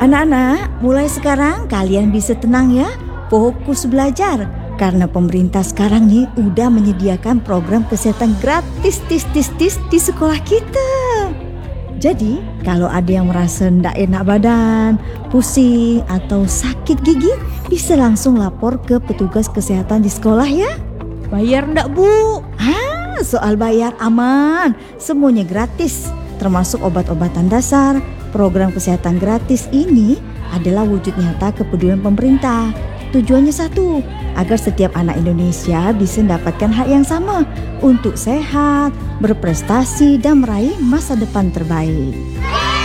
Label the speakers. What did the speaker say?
Speaker 1: Anak-anak, mulai sekarang kalian bisa tenang ya, fokus belajar. Karena pemerintah sekarang nih udah menyediakan program kesehatan gratis di sekolah kita. Jadi, kalau ada yang merasa ndak enak badan, pusing, atau sakit gigi, bisa langsung lapor ke petugas kesehatan di sekolah ya.
Speaker 2: Bayar ndak, Bu?
Speaker 1: Soal bayar aman, semuanya gratis, termasuk obat-obatan dasar. Program kesehatan gratis ini adalah wujud nyata kepedulian pemerintah. Tujuannya satu, agar setiap anak Indonesia bisa mendapatkan hak yang sama untuk sehat, berprestasi, dan meraih masa depan terbaik.